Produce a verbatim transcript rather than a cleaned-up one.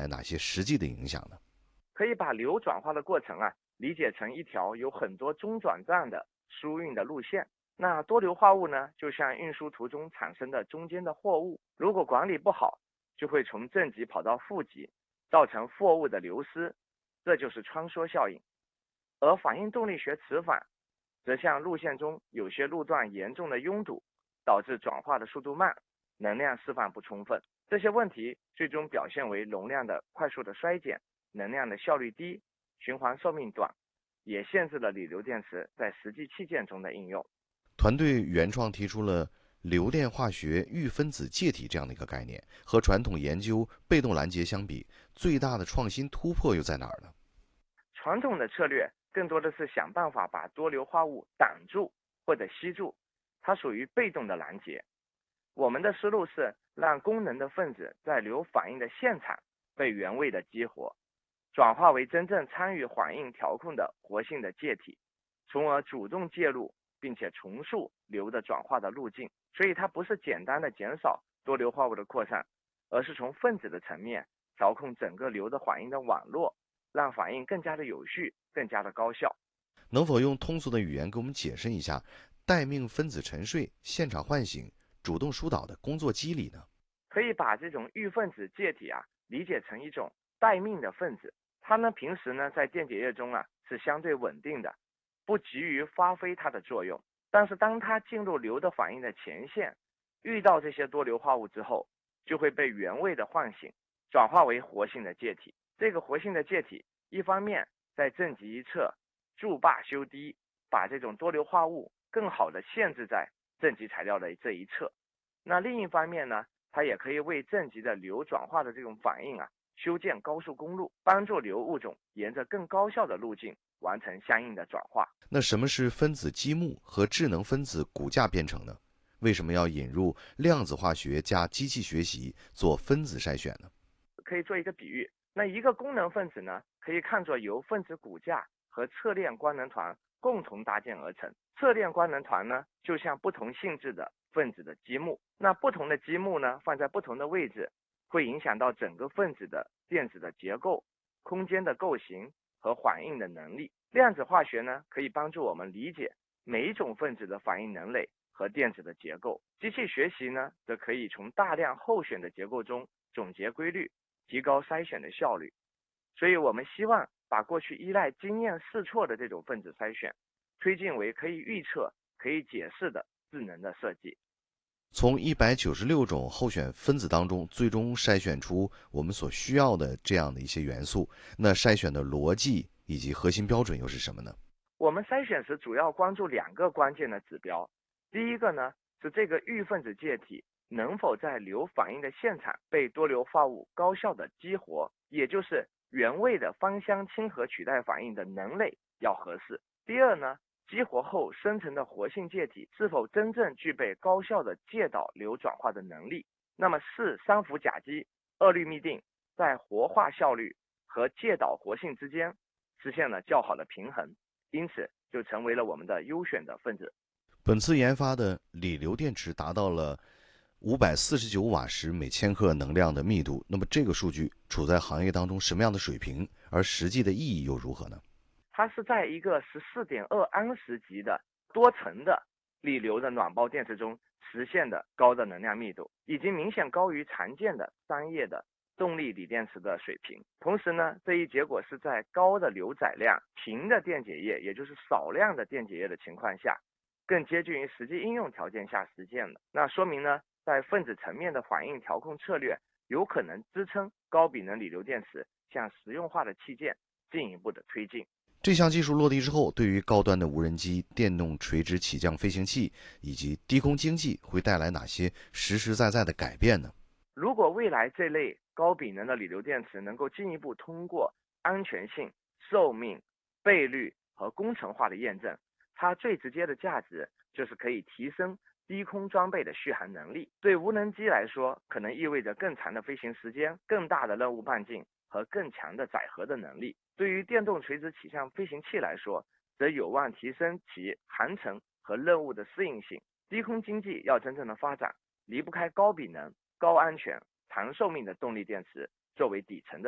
哪些实际的影响呢？ 可以把流转化的过程啊理解成一条有很多中转站的输运的路线。那多硫化物呢，就像运输途中产生的中间的货物，如果管理不好，就会从正极跑到负极，造成货物的流失，这就是穿梭效应。而反应动力学磁反，则像路线中有些路段严重的拥堵，导致转化的速度慢，能量释放不充分。这些问题最终表现为容量的快速的衰减，能量的效率低，循环寿命短，也限制了锂流电池在实际器件中的应用。 团队原创提出了流电化学预分子介体这样的一个概念，和传统研究被动拦截相比，最大的创新突破又在哪儿呢？ 传统的策略更多的是想办法把多硫化物挡住或者吸住，它属于被动的拦截。我们的思路是让功能的分子在流反应的现场被原位的激活，转化为真正参与反应调控的活性的介体，从而主动介入并且重塑流的转化的路径。所以它不是简单的减少多硫化物的扩散，而是从分子的层面调控整个流的反应的网络，让反应更加的有序，更加的高效。 能否用通俗的语言给我们解释一下待命分子沉睡、现场唤醒、主动疏导的工作机理呢？ 可以把这种预分子介体啊理解成一种待命的分子，它呢平时呢在电解液中啊是相对稳定的，不急于发挥它的作用。但是当它进入流的反应的前线，遇到这些多硫化物之后，就会被原位的唤醒，转化为活性的介体。这个活性的介体一方面在正极一侧筑坝修堤，把这种多硫化物更好的限制在正极材料的这一侧。那另一方面呢，它也可以为正极的流转化的这种反应啊，修建高速公路，帮助流物种沿着更高效的路径完成相应的转化。 那什么是分子积木和智能分子骨架编程呢？为什么要引入量子化学加机器学习做分子筛选呢？ 可以做一个比喻，那一个功能分子呢，可以看作由分子骨架和侧链光能团共同搭建而成。侧链光能团呢，就像不同性质的分子的积木，那不同的积木呢，放在不同的位置，会影响到整个分子的电子的结构、空间的构型和反应的能力。量子化学呢，可以帮助我们理解每一种分子的反应能力和电子的结构。机器学习呢，则可以从大量候选的结构中总结规律，提高筛选的效率。所以我们希望把过去依赖经验试错的这种分子筛选，推进为可以预测、可以解释的智能的设计。 从一百九十六种候选分子当中，最终筛选出我们所需要的这样的一些元素，那筛选的逻辑以及核心标准又是什么呢？ 我们筛选时主要关注两个关键的指标。第一个呢，是这个预分子介体能否在流反应的现场被多硫化物高效的激活，也就是原位的芳香亲和取代反应的能力要合适。第二呢，激活后生成的活性介体是否真正具备高效的介导流转化的能力。那么四三氟甲基二氯嘧啶在活化效率和介导活性之间实现了较好的平衡，因此就成为了我们的优选的分子。 本次研发的锂流电池达到了五百四十九瓦时每千克能量的密度，那么这个数据处在行业当中什么样的水平？而实际的意义又如何呢？ 它是在一个十四点二安时级的多层的锂流的暖包电池中实现的高的能量密度，已经明显高于常见的商业的动力锂电池的水平。同时呢，这一结果是在高的流载量、平的电解液，也就是少量的电解液的情况下，更接近于实际应用条件下实现的。那说明呢，在分子层面的反应调控策略有可能支撑高比能锂流电池向实用化的器件进一步的推进。 这项技术落地之后，对于高端的无人机、电动垂直起降飞行器以及低空经济会带来哪些实实在在的改变呢？ 如果未来这类高比能的锂流电池能够进一步通过安全性、寿命、倍率和工程化的验证，它最直接的价值就是可以提升低空装备的续航能力。对无人机来说，可能意味着更长的飞行时间、更大的任务半径和更强的载荷的能力。对于电动垂直起降飞行器来说，则有望提升其航程和任务的适应性。低空经济要真正的发展，离不开高比能、高安全、长寿命的动力电池作为底层的